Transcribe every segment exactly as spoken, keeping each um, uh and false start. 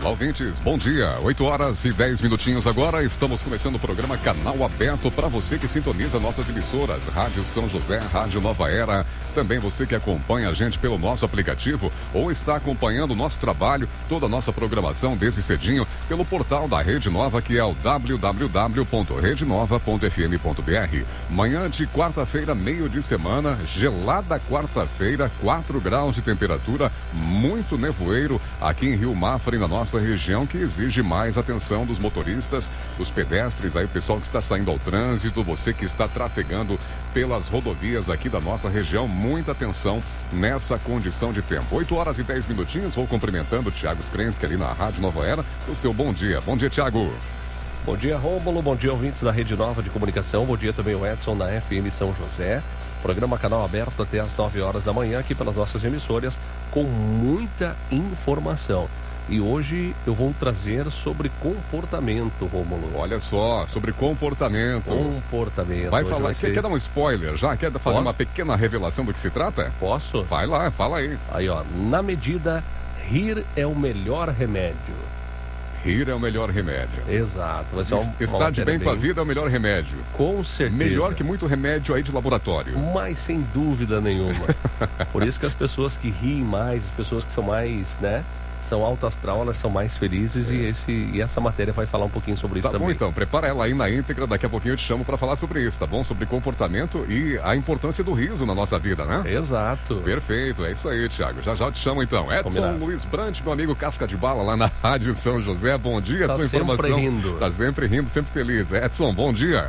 Olá, ouvintes, bom dia. oito horas e dez minutinhos agora. Estamos começando o programa Canal Aberto para você que sintoniza nossas emissoras. Rádio São José, Rádio Nova Era. Também você que acompanha a gente pelo nosso aplicativo ou está acompanhando o nosso trabalho, toda a nossa programação desde cedinho pelo portal da Rede Nova, que é o w w w ponto rede nova ponto f m ponto b r. Manhã de quarta-feira, meio de semana, gelada quarta-feira, quatro graus de temperatura, muito nevoeiro aqui em Rio Mafra e na nossa região, que exige mais atenção dos motoristas, dos pedestres, aí o pessoal que está saindo ao trânsito, você que está trafegando pelas rodovias aqui da nossa região, muita atenção nessa condição de tempo. oito horas e dez minutinhos, vou cumprimentando o Thiago Scrensky ali na Rádio Nova Era, o seu bom dia. Bom dia, Thiago. Bom dia, Rômulo, bom dia, ouvintes da Rede Nova de Comunicação, bom dia também o Edson na F M São José. Programa Canal Aberto até as nove horas da manhã aqui pelas nossas emissoras, com muita informação. E hoje eu vou trazer sobre comportamento, Rômulo. Olha só, sobre comportamento. Comportamento. Vai falar, vai quer, ser... quer dar um spoiler já? Quer fazer Posso? uma pequena revelação do que se trata? Posso? Vai lá, fala aí. Aí, ó, na medida, rir é o melhor remédio. Rir é o melhor remédio. Exato. Vai ser uma, Estar de bem, bem com a vida é o melhor remédio. Com certeza. Melhor que muito remédio aí de laboratório. Mas sem dúvida nenhuma. Por isso que as pessoas que riem mais, as pessoas que são mais, né, são alto astral, elas são mais felizes. É. e, esse, e essa matéria vai falar um pouquinho sobre isso tá também. Tá bom, então, prepara ela aí na íntegra, daqui a pouquinho eu te chamo para falar sobre isso, tá bom? Sobre comportamento e a importância do riso na nossa vida, né? Exato. Perfeito, é isso aí, Thiago. Já já eu te chamo então. Edson Combinado. Luiz Brant, meu amigo Casca de Bala lá na Rádio São José, bom dia, tá sua informação. Sempre rindo. Tá sempre rindo, sempre feliz. Edson, bom dia.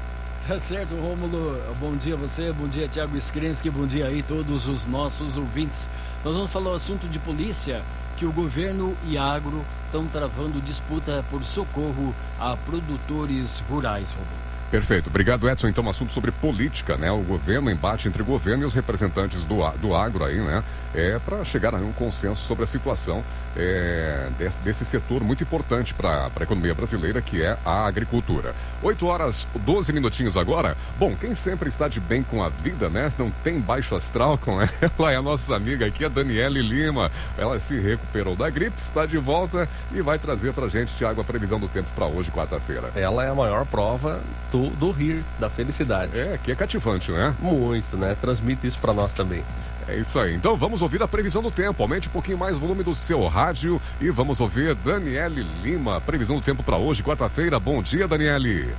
Tá certo, Rômulo. Bom dia a você, bom dia, Thiago Scrensky, bom dia aí todos os nossos ouvintes. Nós vamos falar o assunto de polícia, que o governo e agro estão travando disputa por socorro a produtores rurais, Rômulo. Perfeito, obrigado, Edson. Então, um assunto sobre política, né? O governo, embate entre o governo e os representantes do, do agro aí, né? É para chegar a um consenso sobre a situação é, desse, desse setor muito importante para a economia brasileira, que é a agricultura. oito horas, doze minutinhos agora. Bom, quem sempre está de bem com a vida, né? Não tem baixo astral com ela, é a nossa amiga aqui, a Daniele Lima. Ela se recuperou da gripe, está de volta e vai trazer pra gente, Thiago, a previsão do tempo para hoje, quarta-feira. Ela é a maior prova do, do rir, da felicidade. É, que é cativante, né? Muito, né? Transmite isso para nós também. É isso aí. Então vamos ouvir a previsão do tempo. Aumente um pouquinho mais o volume do seu rádio e vamos ouvir Daniele Lima. Previsão do tempo para hoje, quarta-feira. Bom dia, Daniele.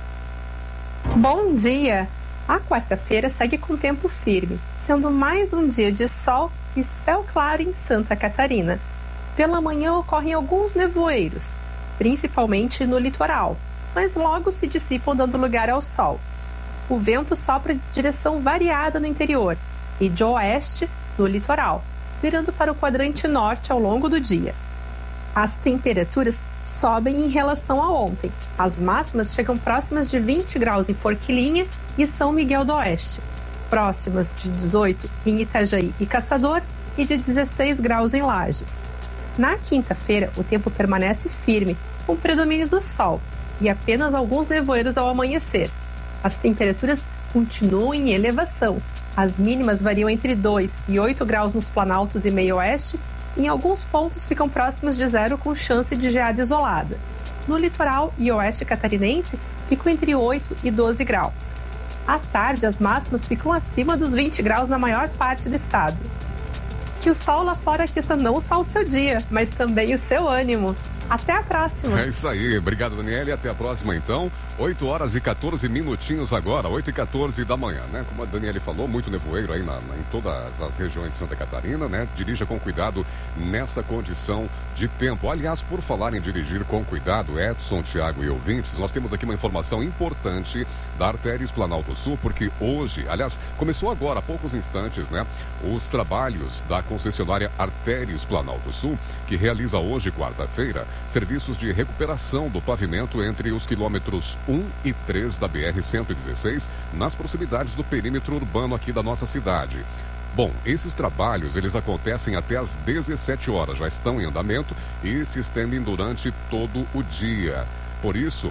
Bom dia. A quarta-feira segue com tempo firme, sendo mais um dia de sol e céu claro em Santa Catarina. Pela manhã ocorrem alguns nevoeiros, principalmente no litoral, mas logo se dissipam dando lugar ao sol. O vento sopra de direção variada no interior e de oeste no litoral, virando para o quadrante norte ao longo do dia. As temperaturas sobem em relação a ontem. As máximas chegam próximas de vinte graus em Forquilinha e São Miguel do Oeste, próximas de dezoito em Itajaí e Caçador e de dezesseis graus em Lages. Na quinta-feira, o tempo permanece firme, com predomínio do sol e apenas alguns nevoeiros ao amanhecer. As temperaturas continuam em elevação. As mínimas variam entre dois e oito graus nos planaltos e meio oeste, e em alguns pontos ficam próximas de zero com chance de geada isolada. No litoral e oeste catarinense, ficam entre oito e doze graus. À tarde, as máximas ficam acima dos vinte graus na maior parte do estado. Que o sol lá fora aqueça não só o seu dia, mas também o seu ânimo. Até a próxima. É isso aí. Obrigado, Daniele. Até a próxima, então. oito horas e quatorze minutinhos agora, oito e quatorze da manhã, né? Como a Daniele falou, muito nevoeiro aí na, na, em todas as regiões de Santa Catarina, né? Dirija com cuidado nessa condição de tempo. Aliás, por falar em dirigir com cuidado, Edson, Thiago e ouvintes, nós temos aqui uma informação importante da Artérios Planalto Sul, porque hoje, aliás, começou agora, há poucos instantes, né? Os trabalhos da concessionária Artérios Planalto Sul, que realiza hoje, quarta-feira, serviços de recuperação do pavimento entre os quilômetros um e três da B R cento e dezesseis, nas proximidades do perímetro urbano aqui da nossa cidade. Bom, esses trabalhos, eles acontecem até às dezessete horas, já estão em andamento e se estendem durante todo o dia. Por isso,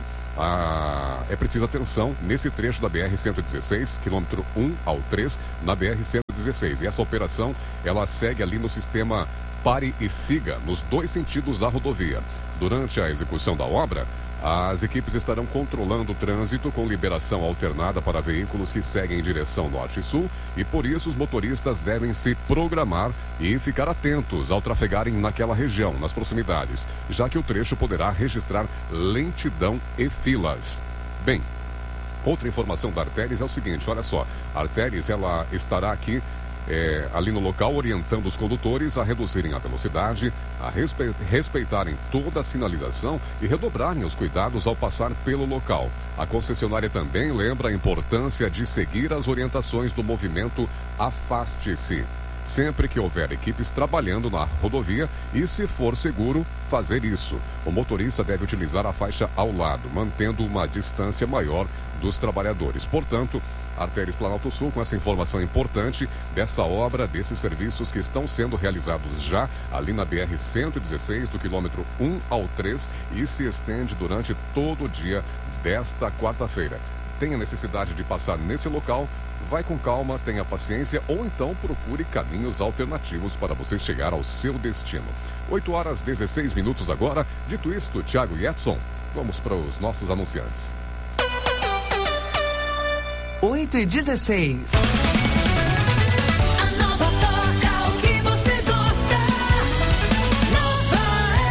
ah, é preciso atenção nesse trecho da B R cento e dezesseis, quilômetro um ao três, na B R cento e dezesseis. E essa operação, ela segue ali no sistema pare e siga nos dois sentidos da rodovia. Durante a execução da obra, as equipes estarão controlando o trânsito com liberação alternada para veículos que seguem em direção norte e sul e, por isso, os motoristas devem se programar e ficar atentos ao trafegarem naquela região, nas proximidades, já que o trecho poderá registrar lentidão e filas. Bem, outra informação da Arteris é o seguinte, olha só, a Arteris, ela estará aqui É, ali no local, orientando os condutores a reduzirem a velocidade, a respe- respeitarem toda a sinalização e redobrarem os cuidados ao passar pelo local. A concessionária também lembra a importância de seguir as orientações do movimento Afaste-se, sempre que houver equipes trabalhando na rodovia e, se for seguro, fazer isso. O motorista deve utilizar a faixa ao lado, mantendo uma distância maior dos trabalhadores. Portanto, Arteris Planalto Sul, com essa informação importante dessa obra, desses serviços que estão sendo realizados já ali na B R cento e dezesseis, do quilômetro um ao três, e se estende durante todo o dia desta quarta-feira. Tenha necessidade de passar nesse local, vai com calma, tenha paciência ou então procure caminhos alternativos para você chegar ao seu destino. oito horas e dezesseis minutos agora. Dito isto, Thiago e Edson, vamos para os nossos anunciantes. oito e dezesseis. A nova toca o que você gosta. Nova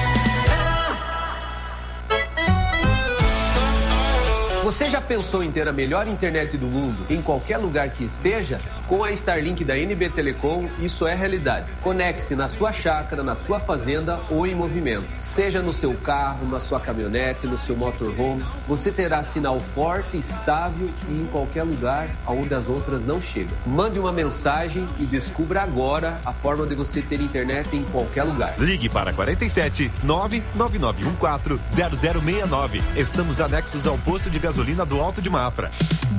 Era. Você já pensou em ter a melhor internet do mundo em qualquer lugar que esteja? Com a Starlink da N B Telecom, isso é realidade. Conecte-se na sua chácara, na sua fazenda ou em movimento. Seja no seu carro, na sua caminhonete, no seu motorhome, você terá sinal forte, estável e em qualquer lugar onde as outras não chegam. Mande uma mensagem e descubra agora a forma de você ter internet em qualquer lugar. Ligue para quarenta e sete, nove nove nove um quatro, zero zero seis nove. Estamos anexos ao posto de gasolina do Alto de Mafra.